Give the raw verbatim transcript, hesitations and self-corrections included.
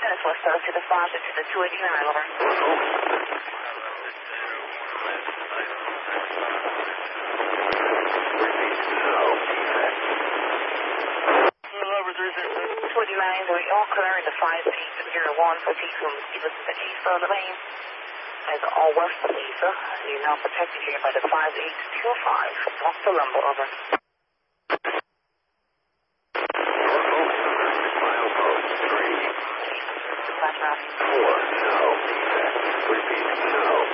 minutes west out to the five to the two eighty-nine, over. two eighty-nine, we all clear in the five eight zero one for T from Stevenson east of the lane. As all west of Lisa, you're now protected here by the five eight two five. Walk the lumber, over.